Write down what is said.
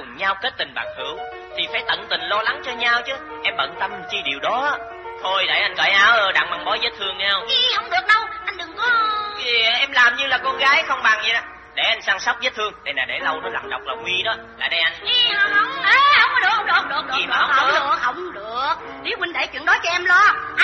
cùng nhau kết tình bạn hữu thì phải tận tình lo lắng cho nhau chứ. Em bận tâm chi điều đó. Thôi để anh cởi áo đặng băng bó vết thương nghe không? Không được đâu, anh đừng có... Em làm như là con gái không bằng vậy đó. Để anh săn sóc vết thương. Đây nè, để lâu nó lằn độc là nguy đó. Lại đây anh. Không có được. Không được. Lý huynh để chuyện đó cho em lo.